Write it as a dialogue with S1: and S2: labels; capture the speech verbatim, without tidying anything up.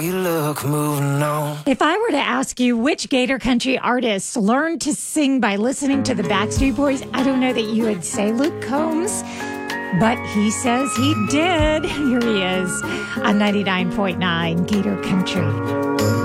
S1: You look moving on.
S2: If I were to ask you which Gator Country artists learned to sing by listening to the Backstreet Boys, I don't know that you would say Luke Combs, but he says he did. Here he is on ninety-nine point nine Gator Country.